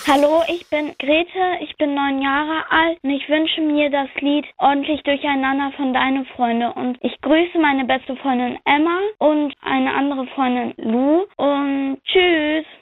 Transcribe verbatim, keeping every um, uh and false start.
Hallo, ich bin Grete, ich bin neun Jahre alt und ich wünsche mir das Lied Ordentlich Durcheinander von Deine Freunde. Und ich grüße meine beste Freundin Emma und eine andere Freundin Lou und tschüss.